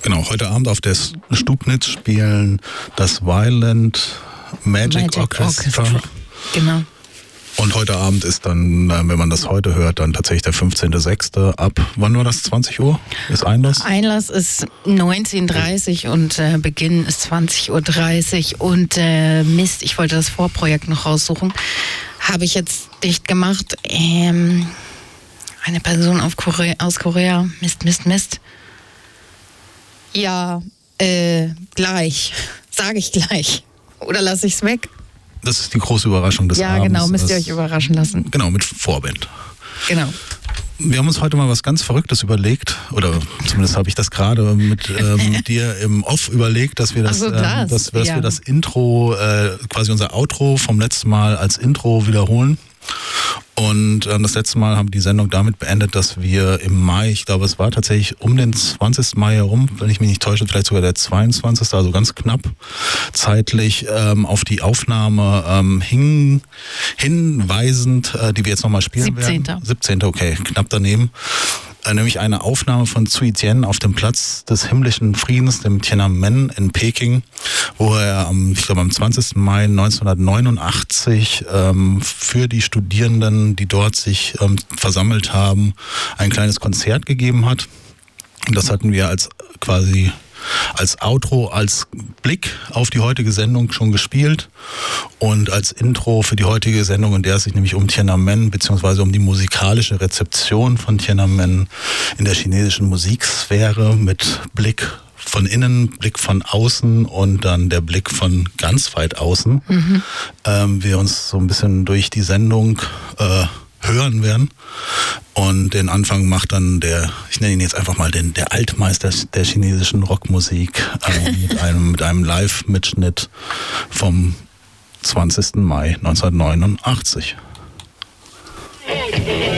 Genau, heute Abend auf der Stubnitz spielen das Violent Magic Orchestra. Genau. Und heute Abend ist dann, wenn man das heute hört, dann tatsächlich der 15.06. ab, wann war das, 20 Uhr? Ist Einlass? Einlass ist 19.30 Uhr und Beginn ist 20.30 Uhr. Und Mist, ich wollte das Vorprojekt noch raussuchen. Habe ich jetzt dicht gemacht. Eine Person aus Korea. Mist. Ja, gleich. Sage ich gleich. Oder lasse ich es weg? Das ist die große Überraschung des Abends. Ja, genau, müsst ihr euch überraschen lassen. Genau, mit Vorband. Genau. Wir haben uns heute mal was ganz Verrücktes überlegt, oder zumindest habe ich das gerade mit dir im Off überlegt, dass wir wir das Intro, quasi unser Outro vom letzten Mal als Intro wiederholen. Und das letzte Mal haben wir die Sendung damit beendet, dass wir im Mai, ich glaube es war tatsächlich um den 20. Mai herum, wenn ich mich nicht täusche, vielleicht sogar der 22., also ganz knapp zeitlich werden, die Aufnahme hinweisend, die wir jetzt nochmal spielen 17. werden. 17. Okay, knapp daneben. Nämlich eine Aufnahme von Zui Tien auf dem Platz des himmlischen Friedens, dem Tiananmen in Peking, wo er am 20. Mai 1989 für die Studierenden, die dort sich versammelt haben, ein kleines Konzert gegeben hat. Und das hatten wir als Outro, als Blick auf die heutige Sendung schon gespielt und als Intro für die heutige Sendung, in der es sich nämlich um Tiananmen bzw. um die musikalische Rezeption von Tiananmen in der chinesischen Musiksphäre mit Blick von innen, Blick von außen und dann der Blick von ganz weit außen, wir uns so ein bisschen durch die Sendung hören werden. Und den Anfang macht dann ich nenne ihn jetzt einfach mal der Altmeister der chinesischen Rockmusik mit einem Live-Mitschnitt vom 20. Mai 1989.